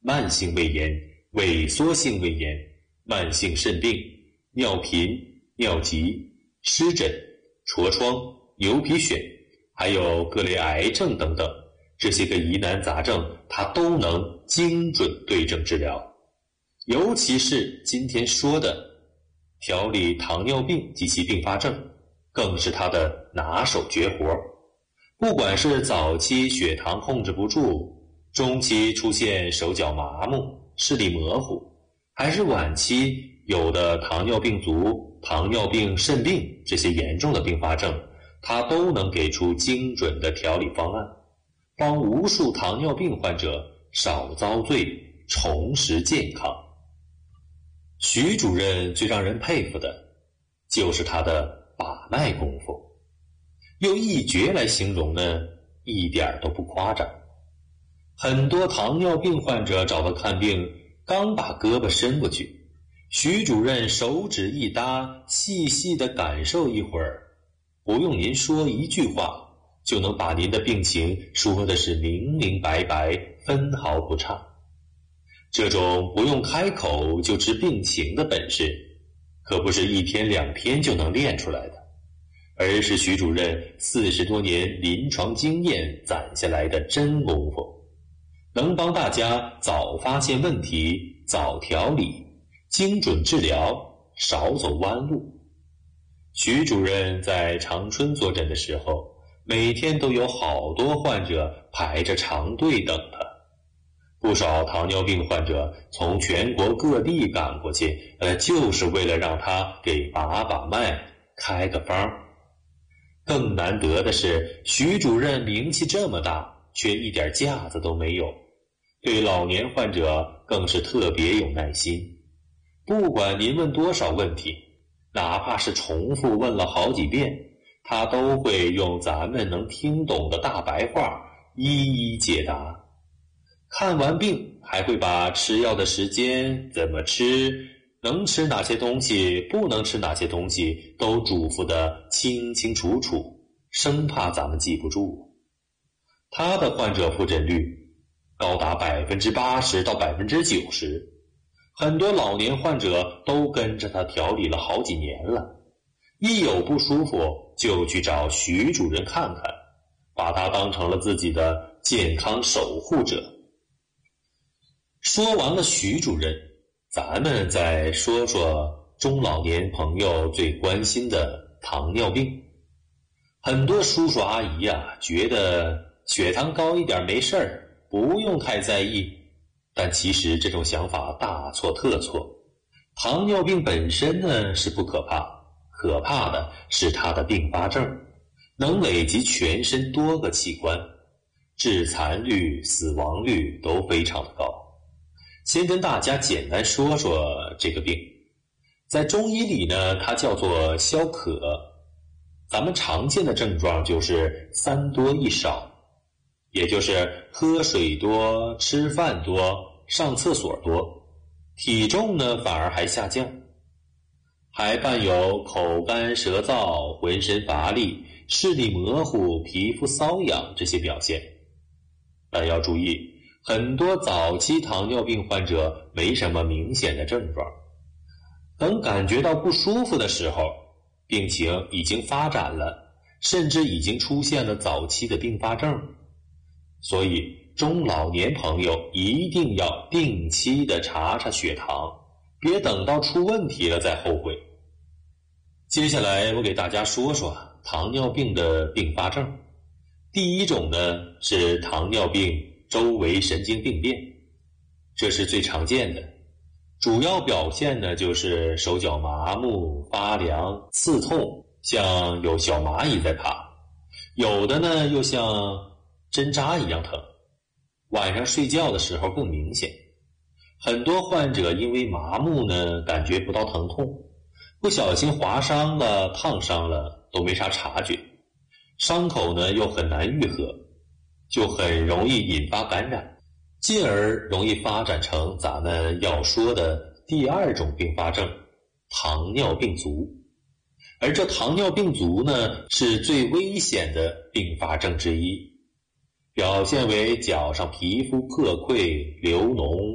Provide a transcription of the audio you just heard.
慢性胃炎、萎缩性胃炎、慢性肾病、尿频、尿急、湿疹、痤疮、牛皮癣，还有各类癌症等等，这些个疑难杂症，它都能精准对症治疗。尤其是今天说的调理糖尿病及其并发症，更是它的拿手绝活。不管是早期血糖控制不住，中期出现手脚麻木、视力模糊，还是晚期有的糖尿病足、糖尿病肾病这些严重的并发症，它都能给出精准的调理方案，帮无数糖尿病患者少遭罪，重拾健康。徐主任最让人佩服的就是他的把脉功夫，用一绝来形容呢，一点都不夸张。很多糖尿病患者找他看病，刚把胳膊伸过去，徐主任手指一搭，细细地感受一会儿，不用您说一句话，就能把您的病情说的是明明白白，分毫不差。这种不用开口就知病情的本事，可不是一天两天就能练出来的，而是徐主任40多年临床经验攒下来的真功夫，能帮大家早发现问题，早调理，精准治疗，少走弯路。徐主任在长春坐诊的时候，每天都有好多患者排着长队等他。不少糖尿病患者从全国各地赶过去，就是为了让他给把把脉，开个方。更难得的是，徐主任名气这么大，却一点架子都没有，对老年患者更是特别有耐心。不管您问多少问题，哪怕是重复问了好几遍，他都会用咱们能听懂的大白话一一解答。看完病还会把吃药的时间、怎么吃、能吃哪些东西、不能吃哪些东西都嘱咐得清清楚楚，生怕咱们记不住。他的患者复诊率高达80%到90%，很多老年患者都跟着他调理了好几年了，一有不舒服就去找徐主任看看，把他当成了自己的健康守护者。说完了徐主任，咱们再说说中老年朋友最关心的糖尿病。很多叔叔阿姨觉得血糖高一点没事儿，不用太在意，但其实这种想法大错特错。糖尿病本身呢是不可怕，可怕的是它的并发症，能累及全身多个器官，致残率、死亡率都非常的高。先跟大家简单说说这个病，在中医里呢，它叫做消渴。咱们常见的症状就是3多1少，也就是喝水多、吃饭多、上厕所多，体重呢反而还下降，还伴有口干舌燥、浑身乏力、视力模糊、皮肤瘙痒这些表现。但要注意，很多早期糖尿病患者没什么明显的症状，等感觉到不舒服的时候，病情已经发展了，甚至已经出现了早期的并发症。所以中老年朋友一定要定期的查查血糖，别等到出问题了再后悔。接下来我给大家说说糖尿病的并发症。第一种呢是糖尿病周围神经病变，这是最常见的，主要表现呢就是手脚麻木、发凉、刺痛，像有小蚂蚁在爬，有的呢又像针扎一样疼，晚上睡觉的时候更明显。很多患者因为麻木呢感觉不到疼痛，不小心划伤了、烫伤了都没啥察觉，伤口呢又很难愈合，就很容易引发感染，进而容易发展成咱们要说的第二种并发症——糖尿病足。而这糖尿病足呢，是最危险的并发症之一，表现为脚上皮肤破溃、流脓、